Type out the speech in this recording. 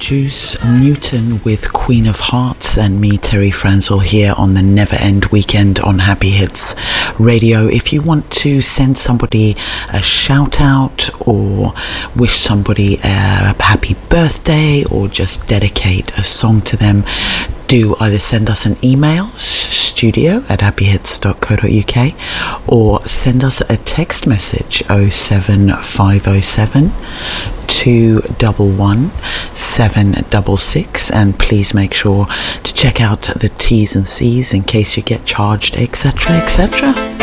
Juice Newton with Queen of Hearts, and me, Terry Franzel, here on the Never End Weekend on Happy Hits Radio. If you want to send somebody a shout out or wish somebody a happy birthday or just dedicate a song to them, do either send us an email, studio@happyhits.co.uk, or send us a text message, 07507 211 766, and please make sure to check out the T's and C's in case you get charged, etc., etc.